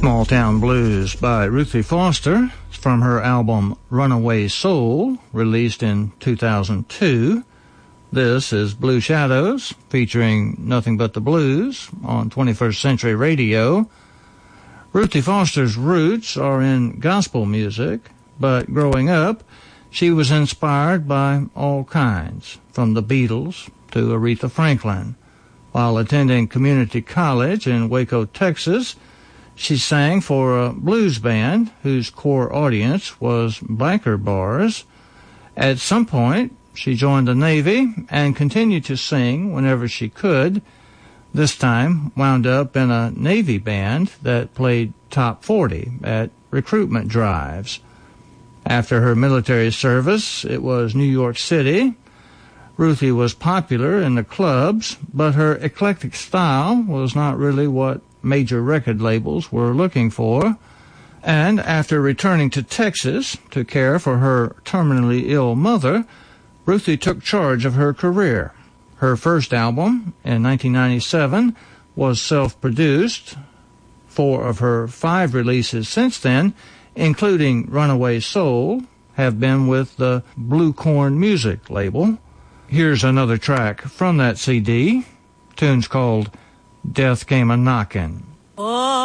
Small Town Blues by Ruthie Foster from her album Runaway Soul, released in 2002. This is Blue Shadows, featuring Nothing But the Blues on 21st Century Radio. Ruthie Foster's roots are in gospel music, but growing up, she was inspired by all kinds, from the Beatles to Aretha Franklin. While attending community college in Waco, Texas, she sang for a blues band whose core audience was biker bars. At some point, she joined the Navy and continued to sing whenever she could. This time, wound up in a Navy band that played top 40 at recruitment drives. After her military service, it was New York City. Ruthie was popular in the clubs, but her eclectic style was not really what major record labels were looking for. And after returning to Texas to care for her terminally ill mother, Ruthie took charge of her career. Her first album, in 1997, was self-produced. 4 of her 5 releases since then, including Runaway Soul, have been with the Blue Corn Music label. Here's another track from that CD. Tune's called Death Came A-Knockin'. Oh.